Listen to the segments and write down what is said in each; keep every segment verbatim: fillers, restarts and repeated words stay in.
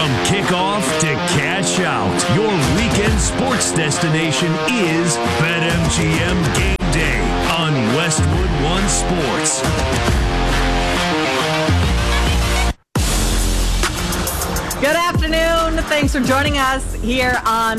From kickoff to cash out, your weekend sports destination is BetMGM Game Day on Westwood One Sports. Good afternoon. Thanks for joining us here on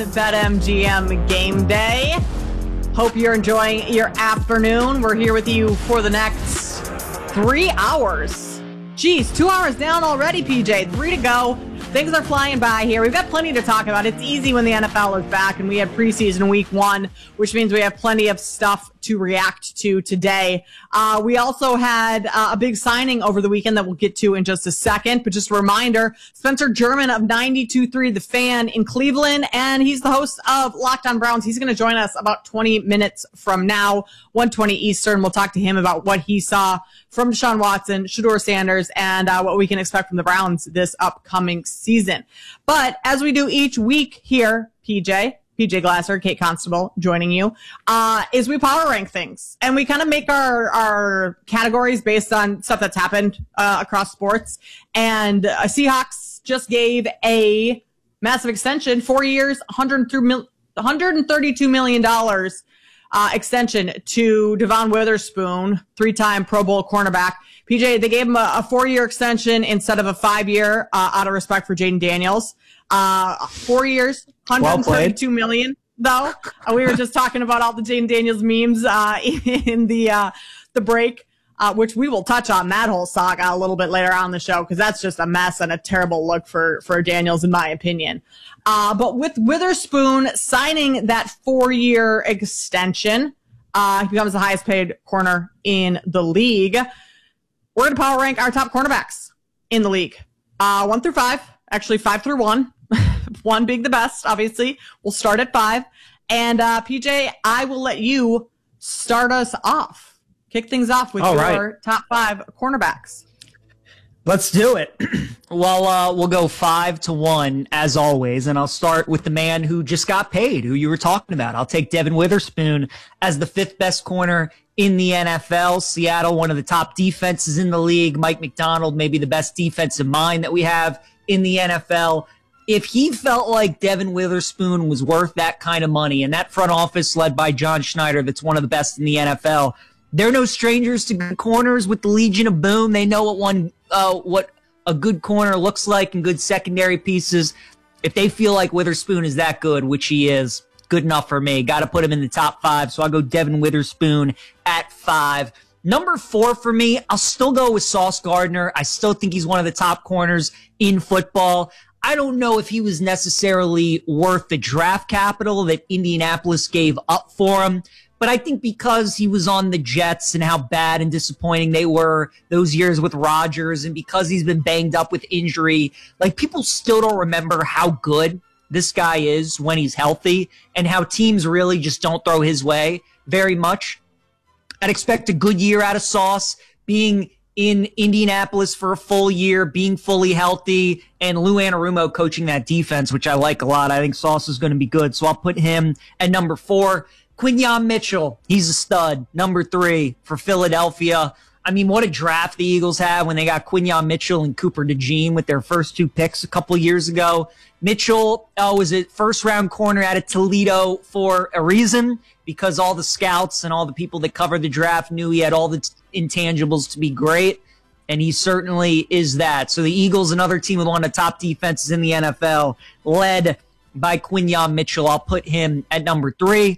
BetMGM Game Day. Hope you're enjoying your afternoon. We're here with you for the next three hours. Geez, two hours down already, P J. Three to go. Things are flying by here. We've got plenty to talk about. It's easy when the N F L is back, and we had preseason week one, which means we have plenty of stuff to react to today. Uh, we also had uh, a big signing over the weekend that we'll get to in just a second. But just a reminder, Spencer German of ninety-two point three The Fan in Cleveland, and he's the host of Locked On Browns. He's going to join us about twenty minutes from now, one twenty Eastern. We'll talk to him about what he saw from Deshaun Watson, Shedeur Sanders, and uh, what we can expect from the Browns this upcoming season. But as we do each week here, P J, P J Glasser, Kate Constable joining you, uh, is we power rank things. And we kind of make our, our categories based on stuff that's happened uh, across sports. And uh, Seahawks just gave a massive extension, four years, one hundred thirty-two million dollars uh, extension to Devon Witherspoon, three-time Pro Bowl cornerback. P J, they gave him a, a four-year extension instead of a five-year uh, out of respect for Jaden Daniels. Uh, four years, one hundred thirty-two well million, though. Uh, we were just talking about all the Jaden Daniels memes uh, in the uh, the break, uh, which we will touch on that whole saga a little bit later on in the show, because that's just a mess and a terrible look for, for Daniels, in my opinion. Uh, but with Witherspoon signing that four-year extension, uh, he becomes the highest paid corner in the league. We're going to power rank our top cornerbacks in the league. Uh, one through five, actually five through one. One being the best, obviously. We'll start at five. And uh, P J, I will let you start us off. Kick things off with All your right. top five cornerbacks. Let's do it. Well, uh, we'll go five to one, as always, and I'll start with the man who just got paid, who you were talking about. I'll take Devon Witherspoon as the fifth best corner in the N F L. Seattle, one of the top defenses in the league. Mike McDonald, maybe the best defensive mind that we have in the N F L. If he felt like Devon Witherspoon was worth that kind of money, and that front office led by John Schneider, that's one of the best in the N F L, they're no strangers to good corners with the Legion of Boom. They know what one, uh, what a good corner looks like and good secondary pieces. If they feel like Witherspoon is that good, which he is, good enough for me. Got to put him in the top five, so I'll go Devon Witherspoon at five. Number four for me, I'll still go with Sauce Gardner. I still think he's one of the top corners in football. I don't know if he was necessarily worth the draft capital that Indianapolis gave up for him, but I think because he was on the Jets and how bad and disappointing they were those years with Rodgers, and because he's been banged up with injury, like, people still don't remember how good this guy is when he's healthy and how teams really just don't throw his way very much. I'd expect a good year out of Sauce, being in Indianapolis for a full year, being fully healthy, and Lou Anarumo coaching that defense, which I like a lot. I think Sauce is going to be good, so I'll put him at number four. Quinyon Mitchell, he's a stud. Number three for Philadelphia. I mean, what a draft the Eagles had when they got Quinyon Mitchell and Cooper DeJean with their first two picks a couple years ago. Mitchell uh, was a first-round corner out of Toledo for a reason, because all the scouts and all the people that covered the draft knew he had all the t- intangibles to be great, and he certainly is that. So the Eagles, another team with one of the top defenses in the N F L, led by Quinyon Mitchell. I'll put him at number three.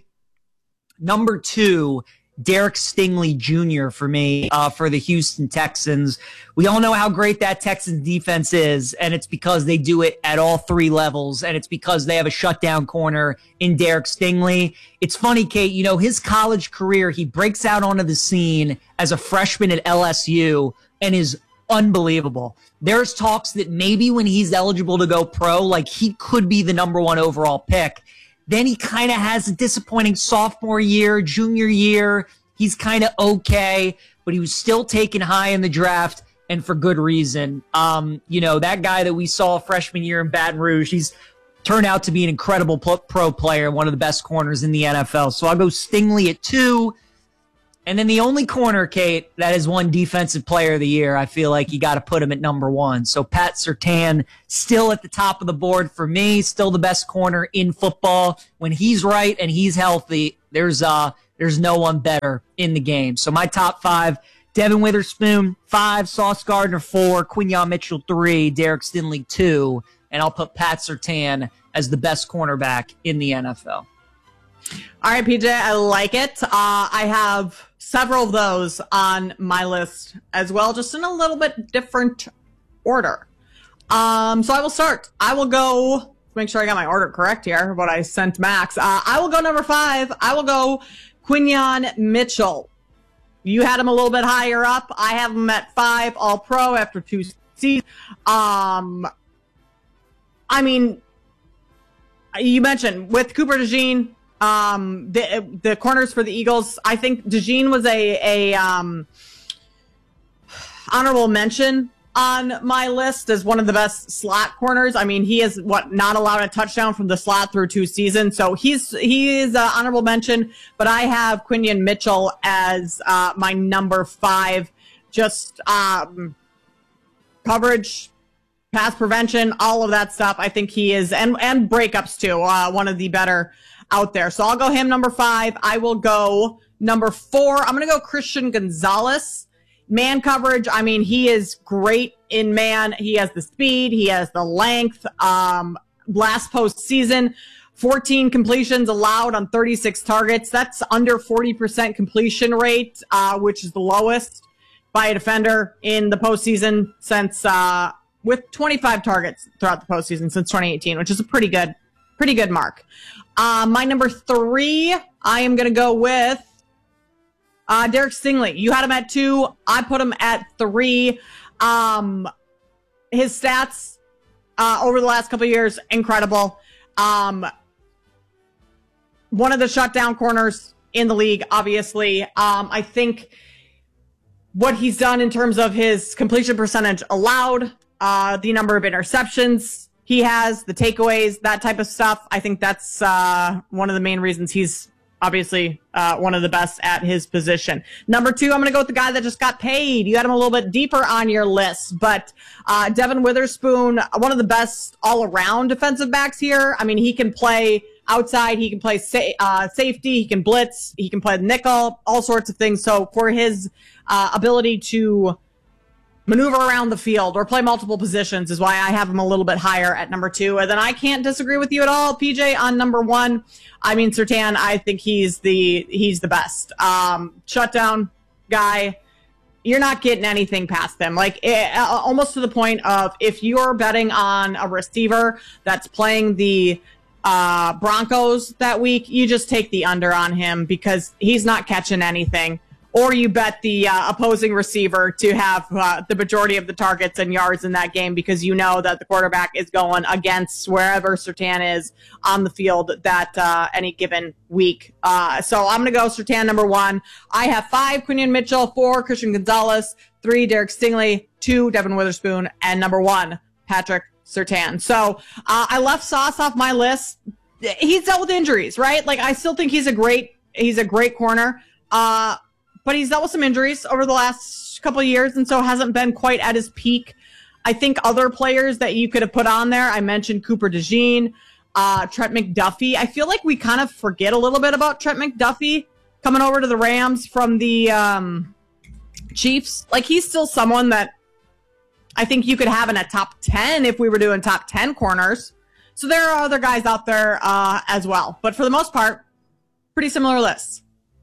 Number two, Derek Stingley Junior for me, uh, for the Houston Texans. We all know how great that Texans defense is, and it's because they do it at all three levels, and it's because they have a shutdown corner in Derek Stingley. It's funny, Kate, you know, his college career, he breaks out onto the scene as a freshman at L S U and is unbelievable. There's talks that maybe when he's eligible to go pro, like, he could be the number one overall pick. Then he kind of has a disappointing sophomore year, junior year. He's kind of okay, but he was still taken high in the draft, and for good reason. Um, you know, that guy that we saw freshman year in Baton Rouge, he's turned out to be an incredible pro player, one of the best corners in the N F L. So I'll go Stingley at two. And then the only corner, Kate, that has won Defensive Player of the Year, I feel like you got to put him at number one. So Pat Surtain still at the top of the board for me, still the best corner in football. When he's right and he's healthy, there's uh there's no one better in the game. So my top five: Devin Witherspoon five, Sauce Gardner four, Quinyon Mitchell three, Derek Stingley two, and I'll put Pat Surtain as the best cornerback in the N F L. All right, P J, I like it. Uh, I have several of those on my list as well, just in a little bit different order. Um, so I will start. I will go, make sure I got my order correct here, what I sent Max. Uh, I will go number five. I will go Quinyon Mitchell. You had him a little bit higher up. I have him at five, all pro after two seasons. Um, I mean, you mentioned with Cooper DeJean, Um, the the corners for the Eagles, I think DeJean was a a um, honorable mention on my list as one of the best slot corners. I mean, he is what not allowed a touchdown from the slot through two seasons, so he's he is an honorable mention. But I have Quinyon Mitchell as uh, my number five. Just um, coverage, pass prevention, all of that stuff. I think he is, and and breakups too. Uh, one of the better out there. So I'll go him number five. I will go number four. I'm going to go Christian Gonzalez. Man coverage. I mean, he is great in man. He has the speed. He has the length. Um, last postseason, fourteen completions allowed on thirty-six targets. That's under forty percent completion rate, uh, which is the lowest by a defender in the postseason since, uh, with twenty-five targets throughout the postseason since twenty eighteen, which is a pretty good, pretty good mark. Uh, my number three, I am going to go with uh, Derek Stingley. You had him at two. I put him at three. Um, his stats uh, over the last couple of years, incredible. Um, one of the shutdown corners in the league, obviously. Um, I think what he's done in terms of his completion percentage allowed, uh, the number of interceptions he has, the takeaways, that type of stuff. I think that's uh, one of the main reasons he's obviously uh, one of the best at his position. Number two, I'm going to go with the guy that just got paid. You had him a little bit deeper on your list, but uh, Devin Witherspoon, one of the best all-around defensive backs here. I mean, he can play outside, he can play sa- uh, safety, he can blitz, he can play the nickel, all sorts of things. So for his uh, ability to maneuver around the field or play multiple positions is why I have him a little bit higher at number two. And then I can't disagree with you at all, P J, on number one. I mean, Surtain, I think he's the he's the best. Um, shutdown guy. You're not getting anything past them. Like it, almost to the point of if you're betting on a receiver that's playing the uh, Broncos that week, you just take the under on him because he's not catching anything. Or you bet the uh, opposing receiver to have uh, the majority of the targets and yards in that game because you know that the quarterback is going against wherever Surtain is on the field that uh, any given week. Uh, so I'm going to go Surtain number one. I have five, Quinyon Mitchell, four, Christian Gonzalez, three, Derek Stingley, two, Devin Witherspoon, and number one, Patrick Surtain. So uh, I left Sauce off my list. He's dealt with injuries, right? Like I still think he's a great, he's a great corner. Uh, But he's dealt with some injuries over the last couple of years, and so hasn't been quite at his peak. I think other players that you could have put on there, I mentioned Cooper DeJean, uh, Trent McDuffie. I feel like we kind of forget a little bit about Trent McDuffie coming over to the Rams from the um, Chiefs. Like, he's still someone that I think you could have in a top ten if we were doing top ten corners. So there are other guys out there uh, as well. But for the most part, pretty similar lists.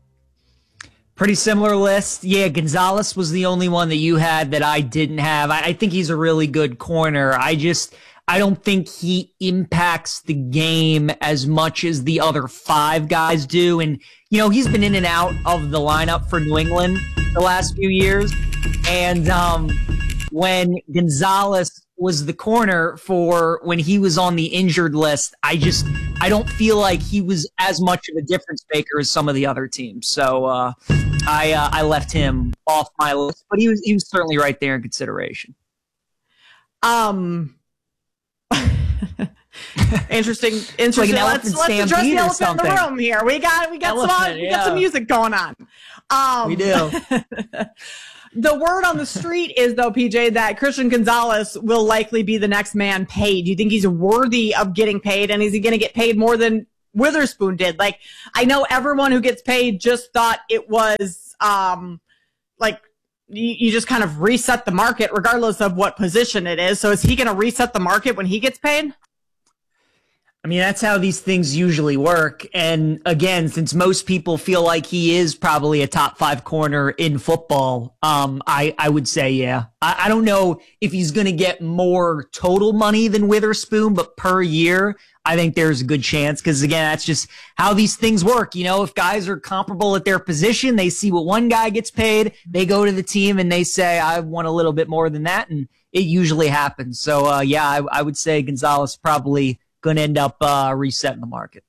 Pretty similar list. Yeah, Gonzalez was the only one that you had that I didn't have. I, I think he's a really good corner. I just, I don't think he impacts the game as much as the other five guys do. And, you know, he's been in and out of the lineup for New England the last few years. And um, when Gonzalez was the corner for when he was on the injured list, I just, I don't feel like he was as much of a difference maker as some of the other teams. So uh, I uh, I left him off my list, but he was he was certainly right there in consideration. Um, interesting, interesting. Like let's let's address the elephant in the room here. We got we got elephant, some we yeah. got some music going on. Um, we do. The word on the street is, though, P J, that Christian Gonzalez will likely be the next man paid. Do you think he's worthy of getting paid? And is he going to get paid more than Witherspoon did? Like, I know everyone who gets paid just thought it was um, like you, you just kind of reset the market regardless of what position it is. So is he going to reset the market when he gets paid? I mean, that's how these things usually work. And again, since most people feel like he is probably a top five corner in football, um, I, I would say, yeah. I, I don't know if he's going to get more total money than Witherspoon, but per year, I think there's a good chance. Because again, that's just how these things work. You know, if guys are comparable at their position, they see what one guy gets paid, they go to the team and they say, I want a little bit more than that. And it usually happens. So, uh, yeah, I, I would say Gonzalez probably going to end up uh, resetting the market.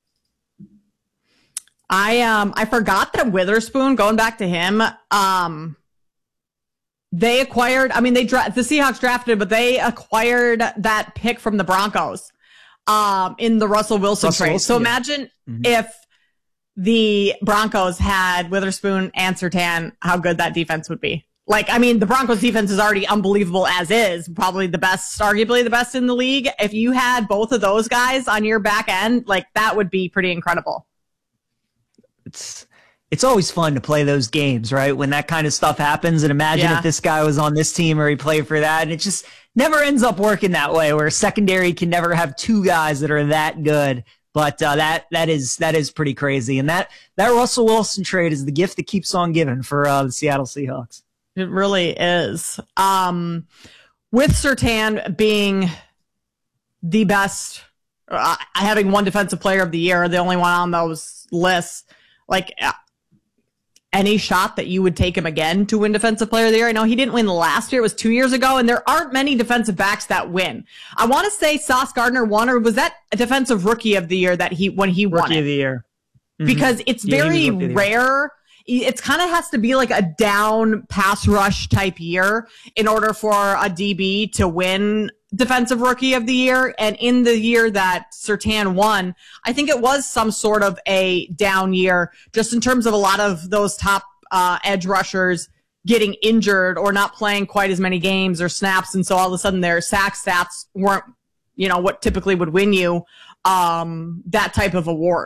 I um I forgot that Witherspoon, going back to him, um, they acquired, I mean, they dra- the Seahawks drafted, but they acquired that pick from the Broncos um, in the Russell Wilson Russell trade. Wilson, So yeah. imagine Mm-hmm. if the Broncos had Witherspoon and Surtain, how good that defense would be. Like, I mean, the Broncos defense is already unbelievable as is, probably the best, arguably the best in the league. If you had both of those guys on your back end, like, that would be pretty incredible. It's it's always fun to play those games, right? When that kind of stuff happens, and imagine Yeah. if this guy was on this team or he played for that, and it just never ends up working that way, where secondary can never have two guys that are that good. But uh, that that is that is pretty crazy, and that that Russell Wilson trade is the gift that keeps on giving for uh, the Seattle Seahawks. It really is. Um, with Surtain being the best, uh, having one defensive player of the year, the only one on those lists, like uh, any shot that you would take him again to win defensive player of the year. I know he didn't win last year. It was two years ago, and there aren't many defensive backs that win. I want to say Sauce Gardner won, or was that a defensive rookie of the year that he, when he won Rookie it? of the year. Mhm. Because it's Yeah, he was very rookie of the year. rare. It's kind of has to be like a down pass rush type year in order for a D B to win defensive rookie of the year. And in the year that Surtain won, I think it was some sort of a down year, just in terms of a lot of those top uh, edge rushers getting injured or not playing quite as many games or snaps. And so all of a sudden their sack stats weren't, you know, what typically would win you um, that type of award.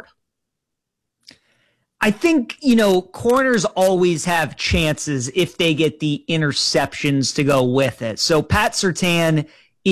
I think, you know, corners always have chances if they get the interceptions to go with it. So Pat Surtain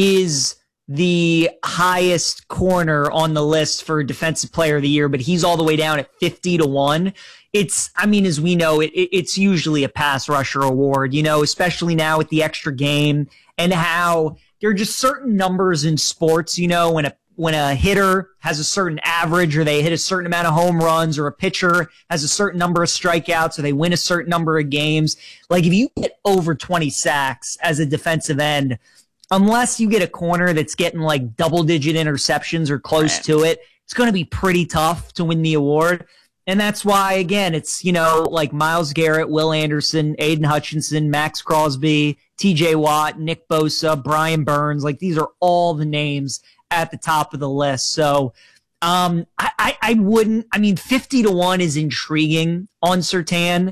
is the highest corner on the list for defensive player of the year, but he's all the way down at fifty to one. It's, I mean, as we know, it, it's usually a pass rusher award, you know, especially now with the extra game and how there are just certain numbers in sports, you know, when a when a hitter has a certain average or they hit a certain amount of home runs or a pitcher has a certain number of strikeouts or they win a certain number of games. Like if you get over twenty sacks as a defensive end, unless you get a corner that's getting like double digit interceptions or close Right. to it, it's going to be pretty tough to win the award. And that's why, again, it's, you know, like Myles Garrett, Will Anderson, Aiden Hutchinson, Max Crosby, T J Watt, Nick Bosa, Brian Burns. Like these are all the names at the top of the list. So um, I, I, I wouldn't, I mean, fifty to one is intriguing on Surtain.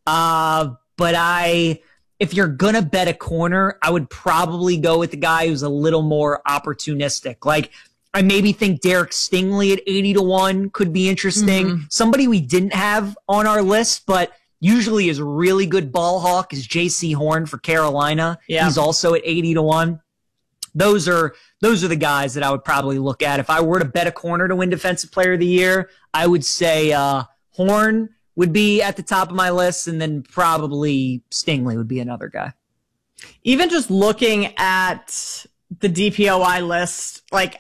Uh, but I, if you're going to bet a corner, I would probably go with the guy who's a little more opportunistic. Like I maybe think Derek Stingley at eighty to one could be interesting. Mm-hmm. Somebody we didn't have on our list, but usually is a really good ball hawk is J C Horn for Carolina. Yeah. He's also at eighty to one. Those are those are the guys that I would probably look at. If I were to bet a corner to win Defensive Player of the Year, I would say uh, Horn would be at the top of my list, and then probably Stingley would be another guy. Even just looking at the D P O I list, like,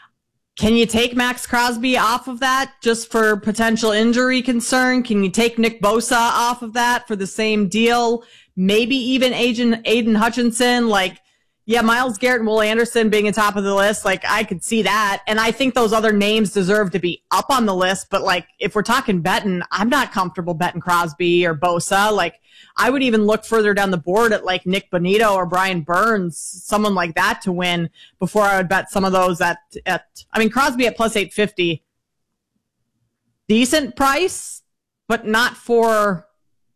can you take Max Crosby off of that just for potential injury concern? Can you take Nick Bosa off of that for the same deal? Maybe even Aiden, Aiden Hutchinson, like, yeah, Myles Garrett and Will Anderson being at top of the list, like, I could see that. And I think those other names deserve to be up on the list. But, like, if we're talking betting, I'm not comfortable betting Crosby or Bosa. Like, I would even look further down the board at, like, Nick Bonito or Brian Burns, someone like that to win before I would bet some of those at, at I mean, Crosby at plus eight fifty. Decent price, but not for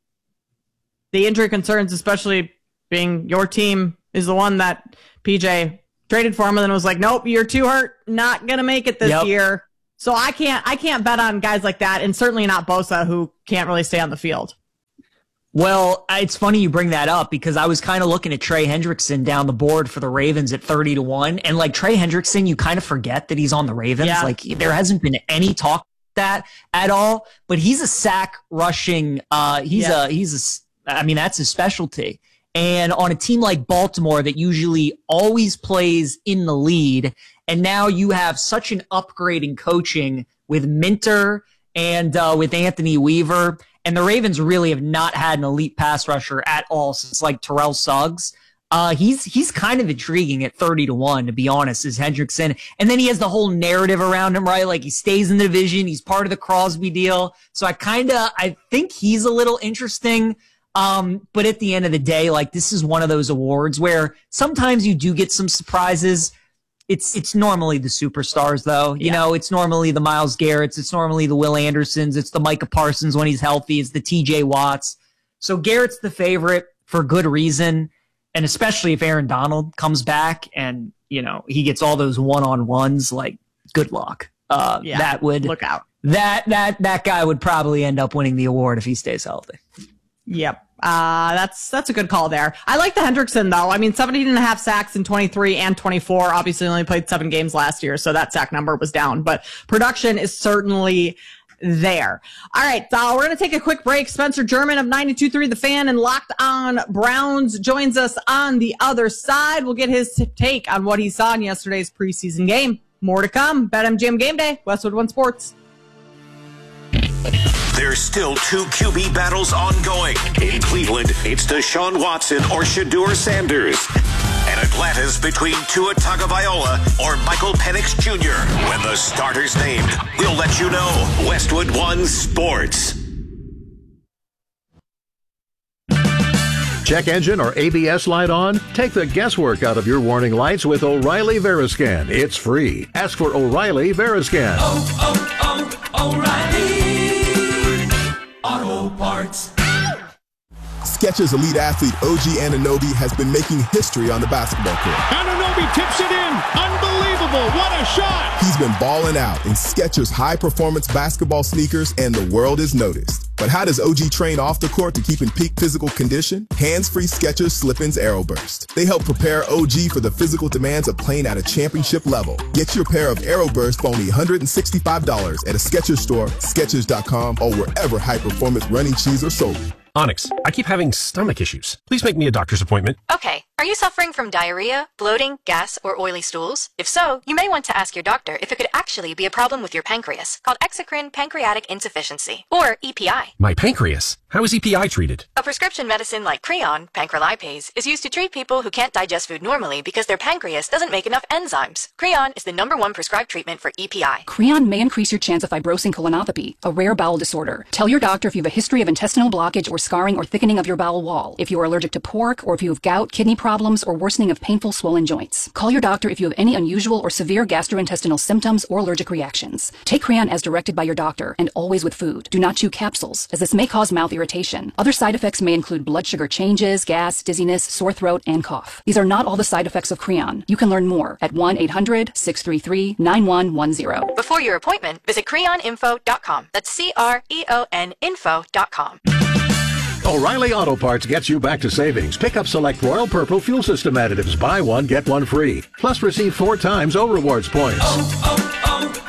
the injury concerns, especially being your team is the one that P J traded for him and then was like, nope, you're too hurt, not gonna make it this yep. year. So I can't I can't bet on guys like that, and certainly not Bosa, who can't really stay on the field. Well, it's funny you bring that up because I was kind of looking at Trey Hendrickson down the board for the Ravens at thirty to one. And like Trey Hendrickson, you kind of forget that he's on the Ravens. Yeah. Like there hasn't been any talk that at all, but he's a sack rushing. Uh, he's yeah. a, he's a, I mean, that's his specialty. And on a team like Baltimore that usually always plays in the lead. And now you have such an upgrade in coaching with Minter and uh, with Anthony Weaver. And the Ravens really have not had an elite pass rusher at all since like Terrell Suggs. Uh, he's he's kind of intriguing at thirty to one, to be honest, is Hendrickson. And then he has the whole narrative around him, right? Like he stays in the division. He's part of the Crosby deal. So I kind of, I think he's a little interesting. Um, but at the end of the day, like this is one of those awards where sometimes you do get some surprises. It's it's normally the superstars, though. You yeah. know, it's normally the Myles Garretts. It's normally the Will Andersons. It's the Micah Parsons when he's healthy. It's the T J Watts. So Garrett's the favorite for good reason, and especially if Aaron Donald comes back and, you know, he gets all those one-on-ones, like, good luck. Uh, yeah, that would look out. That, that, that guy would probably end up winning the award if he stays healthy. Yep. Uh, that's, that's a good call there. I like the Hendrickson though. I mean, seventeen and a half sacks in twenty-three and twenty-four, obviously only played seven games last year. So that sack number was down, but production is certainly there. All right. Uh, we're going to take a quick break. Spencer German of ninety-two point three The Fan and Locked On Browns joins us on the other side. We'll get his take on what he saw in yesterday's preseason game. More to come. BetMGM Game Day, Westwood One Sports. There's still two Q B battles ongoing. In Cleveland, it's Deshaun Watson or Shedeur Sanders. And Atlanta's between Tua Tagovailoa or Michael Penix Junior When the starter's named, we'll let you know. Westwood One Sports. Check engine or A B S light on? Take the guesswork out of your warning lights with O'Reilly Veriscan. It's free. Ask for O'Reilly Veriscan. Oh, oh, oh, O'Reilly Auto Parts. Skechers elite athlete O G Anunoby has been making history on the basketball court. Anunoby tips it in. Unbelievable. What a shot. He's been balling out in Skechers high-performance basketball sneakers, and the world has noticed. But how does O G train off the court to keep in peak physical condition? Hands-free Skechers Slip-ins Aeroburst. They help prepare O G for the physical demands of playing at a championship level. Get your pair of Aeroburst for only one hundred sixty-five dollars at a Skechers store, Skechers dot com, or wherever high-performance running shoes are sold. Onyx, I keep having stomach issues. Please make me a doctor's appointment. Okay. Are you suffering from diarrhea, bloating, gas, or oily stools? If so, you may want to ask your doctor if it could actually be a problem with your pancreas, called exocrine pancreatic insufficiency, or E P I. My pancreas? How is E P I treated? A prescription medicine like Creon, pancrelipase, is used to treat people who can't digest food normally because their pancreas doesn't make enough enzymes. Creon is the number one prescribed treatment for E P I. Creon may increase your chance of fibrosing colonopathy, a rare bowel disorder. Tell your doctor if you have a history of intestinal blockage or scarring or thickening of your bowel wall, if you are allergic to pork, or if you have gout, kidney problems, or worsening of painful swollen joints. Call your doctor if you have any unusual or severe gastrointestinal symptoms or allergic reactions. Take Creon as directed by your doctor, and always with food. Do not chew capsules, as this may cause mouth irritation. Other side effects may include blood sugar changes, gas, dizziness, sore throat, and cough. These are not all the side effects of Creon. You can learn more at one eight hundred six three three nine one one zero. Before your appointment, visit creon info dot com. That's C R E O N info dot com. O'Reilly Auto Parts gets you back to savings. Pick up select Royal Purple fuel system additives. Buy one, get one free. Plus receive four times O Rewards points. Oh,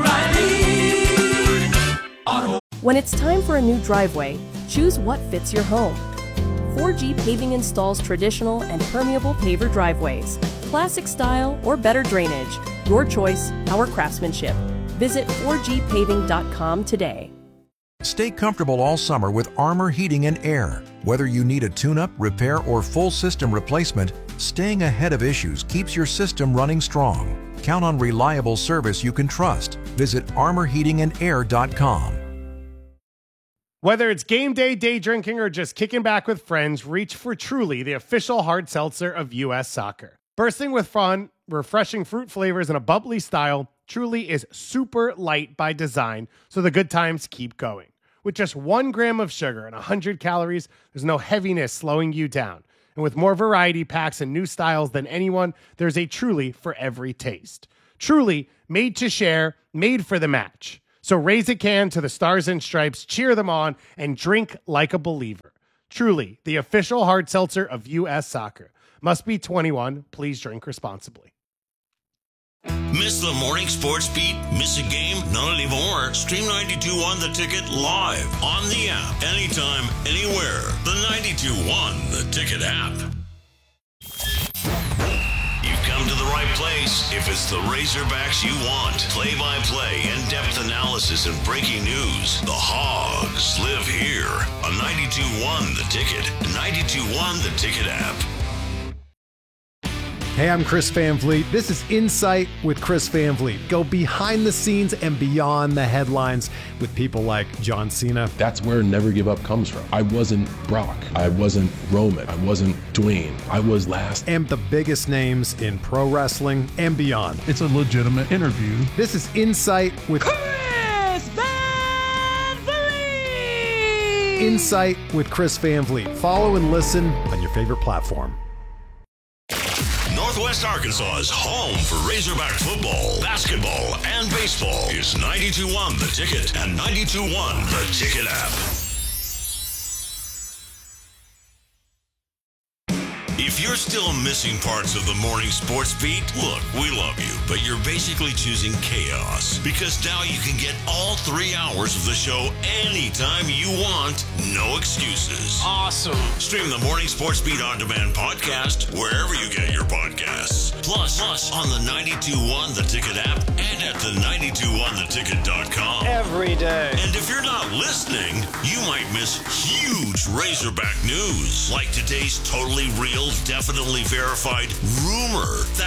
oh, oh, O'Reilly Auto. When it's time for a new driveway, choose what fits your home. four G Paving installs traditional and permeable paver driveways, classic style or better drainage. Your choice, our craftsmanship. Visit four G paving dot com today. Stay comfortable all summer with Armor Heating and Air. Whether you need a tune-up, repair, or full system replacement, staying ahead of issues keeps your system running strong. Count on reliable service you can trust. Visit armor heating and air dot com. Whether it's game day, day drinking, or just kicking back with friends, reach for Truly, the official hard seltzer of U S Soccer. Bursting with fun, refreshing fruit flavors, and a bubbly style, Truly is super light by design, so the good times keep going. With just one gram of sugar and one hundred calories, there's no heaviness slowing you down. And with more variety packs and new styles than anyone, there's a Truly for every taste. Truly, made to share, made for the match. So raise a can to the Stars and Stripes, cheer them on, and drink like a believer. Truly, the official hard seltzer of U S Soccer. Must be twenty-one. Please drink responsibly. Miss the morning sports beat? Miss a game? Not anymore. Stream ninety-two one The Ticket live on the app. Anytime, anywhere. The ninety-two one The Ticket app. You've come to the right place if it's the Razorbacks you want. Play-by-play, in-depth analysis, and breaking news. The Hogs live here on ninety-two one The Ticket. ninety-two one The Ticket app. Hey, I'm Chris Van Vliet. This is Insight with Chris Van Vliet. Go behind the scenes and beyond the headlines with people like John Cena. That's where Never Give Up comes from. I wasn't Brock. I wasn't Roman. I wasn't Dwayne. I was last. And the biggest names in pro wrestling and beyond. It's a legitimate interview. This is Insight with Chris Van Vliet! Insight with Chris Van Vliet. Follow and listen on your favorite platform. Northwest Arkansas's home for Razorback football, basketball, and baseball is ninety-two one The Ticket and ninety-two one The Ticket app. If you're still missing parts of the morning sports beat, look, we love you, but you're basically choosing chaos because now you can get all three hours of the show anytime you want, no excuses. Awesome. Stream the Morning Sports Beat On Demand podcast wherever you get your podcasts. Plus, plus on the ninety-two one The Ticket app and at the ninety-two one the ticket dot com. Every day. And if you're not listening, you might miss huge Razorback news, like today's totally real, definitely verified rumor that